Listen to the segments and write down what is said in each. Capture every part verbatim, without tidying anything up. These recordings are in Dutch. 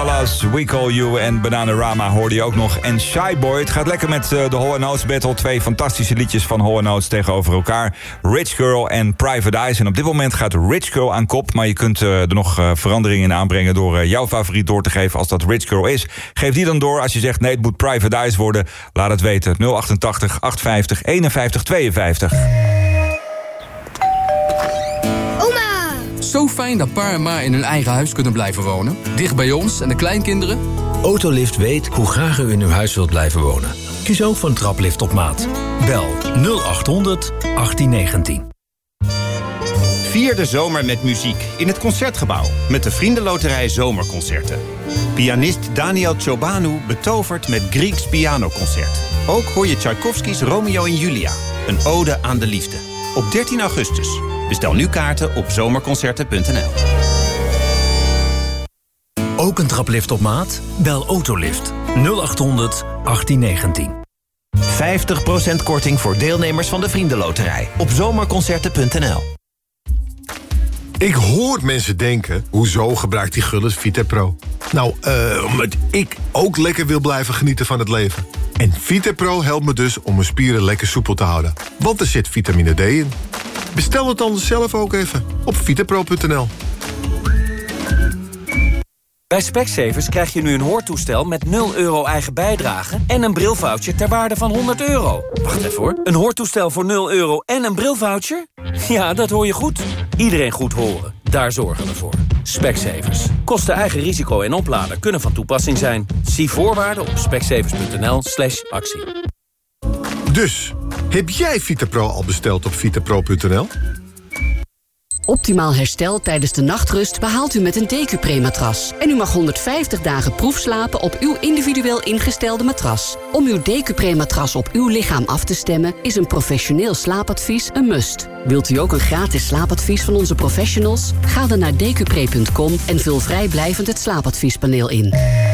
Dallas, We Call You en Bananarama hoorde je ook nog. En Shy Boy, het gaat lekker met uh, de Hall and Oates Battle. Twee fantastische liedjes van Hall and Oates tegenover elkaar. Rich Girl en Private Eyes. En op dit moment gaat Rich Girl aan kop. Maar je kunt uh, er nog uh, veranderingen in aanbrengen door uh, jouw favoriet door te geven als dat Rich Girl is. Geef die dan door als je zegt nee, het moet Private Eyes worden. Laat het weten. nul achtentachtig achthonderdvijftig eenenvijftig tweeënvijftig. Zo fijn dat pa en ma in hun eigen huis kunnen blijven wonen. Dicht bij ons en de kleinkinderen. Autolift weet hoe graag u in uw huis wilt blijven wonen. Kies ook voor een traplift op maat. Bel nul achthonderd achttien negentien. Vier de zomer met muziek in het Concertgebouw met de Vriendenloterij Zomerconcerten. Pianist Daniel Ciobanu betovert met Grieks pianoconcert. Ook hoor je Tchaikovsky's Romeo en Julia, een ode aan de liefde. Op dertien augustus. Bestel nu kaarten op zomerconcerten punt n l. Ook een traplift op maat? Bel Autolift nul achthonderd achttien negentien. vijftig procent korting voor deelnemers van de Vriendenloterij op zomerconcerten punt n l. Ik hoor mensen denken, hoezo gebruikt die Gullis Vitapro? Nou, uh, omdat ik ook lekker wil blijven genieten van het leven. En Vitapro helpt me dus om mijn spieren lekker soepel te houden. Want er zit vitamine D in. Bestel het dan zelf ook even op vitapro punt n l. Bij Specsavers krijg je nu een hoortoestel met nul euro eigen bijdrage en een brilvoucher ter waarde van honderd euro. Wacht even hoor. Een hoortoestel voor nul euro en een brilvoucher? Ja, dat hoor je goed. Iedereen goed horen. Daar zorgen we voor. Specsavers. Kosten eigen risico en oplader kunnen van toepassing zijn. Zie voorwaarden op specsavers punt n l slash actie. Dus, heb jij Vitapro al besteld op vitapro punt n l? Optimaal herstel tijdens de nachtrust behaalt u met een Decupre-matras. En u mag honderdvijftig dagen proefslapen op uw individueel ingestelde matras. Om uw Decupre-matras op uw lichaam af te stemmen is een professioneel slaapadvies een must. Wilt u ook een gratis slaapadvies van onze professionals? Ga dan naar decupre punt com en vul vrijblijvend het slaapadviespaneel in.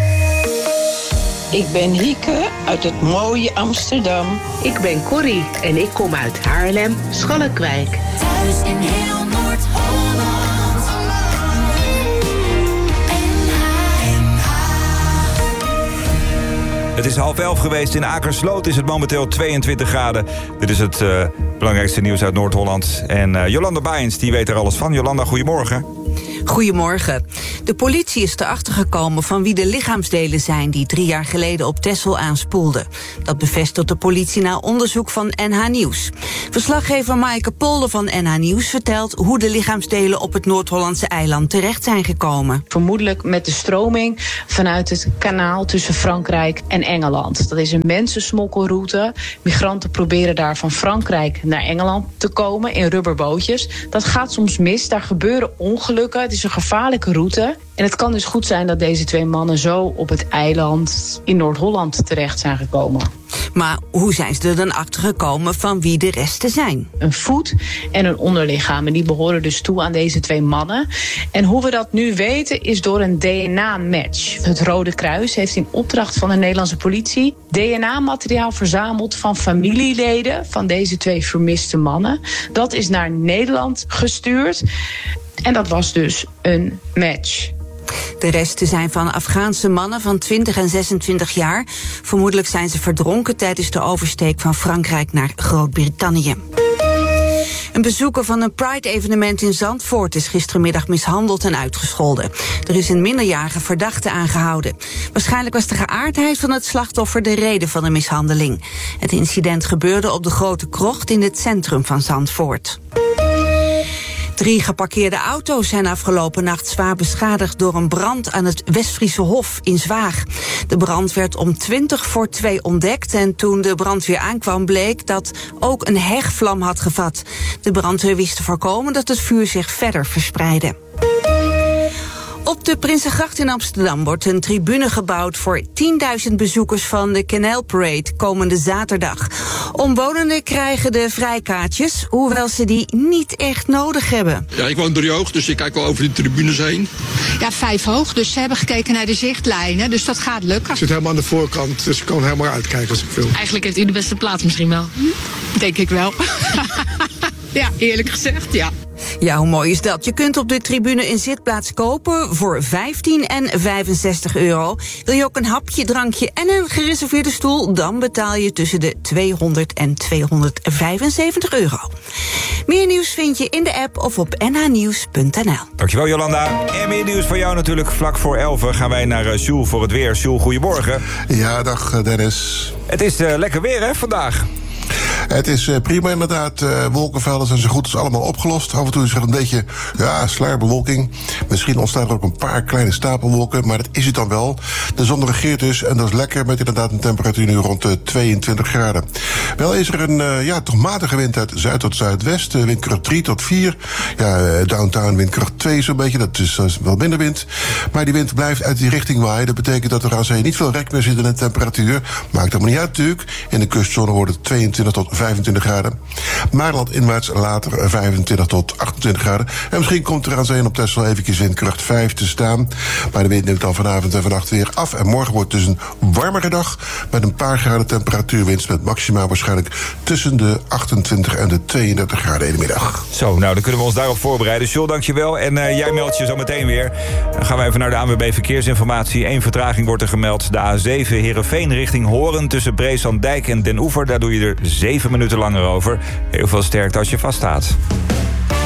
Ik ben Hieke uit het mooie Amsterdam. Ik ben Corrie en ik kom uit Haarlem, Schalkwijk. Thuis in heel Noord-Holland. Het is half elf geweest. In Akersloot is het momenteel tweeëntwintig graden. Dit is het uh, belangrijkste nieuws uit Noord-Holland. En uh, Jolanda Baijens, die weet er alles van. Jolanda, goedemorgen. Goedemorgen. De politie is erachter gekomen van wie de lichaamsdelen zijn die drie jaar geleden op Texel aanspoelden. Dat bevestigt de politie na onderzoek van N H Nieuws. Verslaggever Maaike Polder van N H Nieuws vertelt hoe de lichaamsdelen op het Noord-Hollandse eiland terecht zijn gekomen. Vermoedelijk met de stroming vanuit het kanaal tussen Frankrijk en Engeland. Dat is een mensensmokkelroute. Migranten proberen daar van Frankrijk naar Engeland te komen in rubberbootjes. Dat gaat soms mis, daar gebeuren ongelukken. Het is een gevaarlijke route. En het kan dus goed zijn dat deze twee mannen zo op het eiland in Noord-Holland terecht zijn gekomen. Maar hoe zijn ze er dan achter gekomen van wie de resten zijn? Een voet en een onderlichaam. En die behoren dus toe aan deze twee mannen. En hoe we dat nu weten is door een D N A-match. Het Rode Kruis heeft in opdracht van de Nederlandse politie D N A-materiaal verzameld van familieleden van deze twee vermiste mannen. Dat is naar Nederland gestuurd. En dat was dus een match. De resten zijn van Afghaanse mannen van twintig en zesentwintig jaar. Vermoedelijk zijn ze verdronken tijdens de oversteek van Frankrijk naar Groot-Brittannië. Een bezoeker van een Pride-evenement in Zandvoort is gistermiddag mishandeld en uitgescholden. Er is een minderjarige verdachte aangehouden. Waarschijnlijk was de geaardheid van het slachtoffer de reden van de mishandeling. Het incident gebeurde op de Grote Krocht in het centrum van Zandvoort. Drie geparkeerde auto's zijn afgelopen nacht zwaar beschadigd door een brand aan het Westfriese Hof in Zwaag. De brand werd om twintig voor twee ontdekt en toen de brandweer aankwam bleek dat ook een hegvlam had gevat. De brandweer wist te voorkomen dat het vuur zich verder verspreidde. Op de Prinsengracht in Amsterdam wordt een tribune gebouwd voor tienduizend bezoekers van de Canal Parade komende zaterdag. Omwonenden krijgen de vrijkaartjes, hoewel ze die niet echt nodig hebben. Ja, ik woon drie hoog, dus ik kijk wel over de tribunes heen. Ja, vijf hoog, dus ze hebben gekeken naar de zichtlijnen, dus dat gaat lukken. Ik zit helemaal aan de voorkant, dus ik kan helemaal uitkijken als ik wil. Eigenlijk heeft u de beste plaats misschien wel. Denk ik wel. Ja, eerlijk gezegd, ja. Ja, hoe mooi is dat? Je kunt op de tribune een zitplaats kopen voor vijftien en vijfenzestig euro. Wil je ook een hapje, drankje en een gereserveerde stoel? Dan betaal je tussen de tweehonderd en tweehonderdvijfenzeventig euro. Meer nieuws vind je in de app of op n h nieuws punt n l. Dankjewel Jolanda. En meer nieuws van jou natuurlijk. Vlak voor elf gaan wij naar uh, Sjoel voor het weer. Sjoel, goedemorgen. Ja, dag Dennis. Het is uh, lekker weer hè vandaag. Het is uh, prima inderdaad. Uh, wolkenvelden zijn zo goed als allemaal opgelost. Af en toe is er een beetje ja, sluierbewolking. Misschien ontstaan er ook een paar kleine stapelwolken, maar dat is het dan wel. De zon regeert dus en dat is lekker met inderdaad een temperatuur nu rond de tweeëntwintig graden. Wel is er een uh, ja, toch matige wind uit zuid tot zuidwest. Uh, windkracht drie tot vier. Ja, uh, downtown windkracht twee zo'n beetje. Dat is uh, wel minder wind. Maar die wind blijft uit die richting waaien. Dat betekent dat er aan zee niet veel rek meer zit in de temperatuur. Maakt helemaal niet uit natuurlijk. In de kustzone wordt het tweeëntwintig tot vijfentwintig graden. Maarland inwaarts later vijfentwintig tot achtentwintig graden. En misschien komt er aan zee en op Texel eventjes windkracht vijf te staan. Maar de wind neemt dan vanavond en vannacht weer af. En morgen wordt dus een warmere dag met een paar graden temperatuurwinst met maximaal waarschijnlijk tussen de achtentwintig en de tweeëndertig graden in de middag. Zo, nou dan kunnen we ons daarop voorbereiden. Jules, dankjewel. En uh, jij meldt je zo meteen weer. Dan gaan we even naar de A N W B Verkeersinformatie. Eén vertraging wordt er gemeld. De A zeven Heerenveen richting Hoorn tussen Breeslanddijk en Den Oever. Daar doe je er zeven minuten langer over. Heel veel sterkte als je vaststaat.